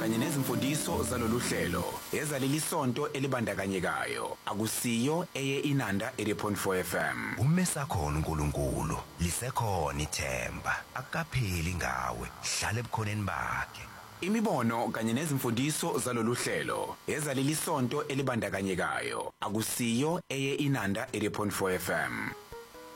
kanye nezimfundiso zalolu hlelo ezaleli sonto elibandakanyekayo akusiyo eye Inanda 80.4 FM. Umesakhona uNkulunkulu lisekhona ithemba akapheli ngawe hlale ebukhoneni bakhe. Imibono kanye nezimfundiso zalolu hlelo ezaleli sonto elibandakanyekayo akusiyo eye Inanda 80.4 FM.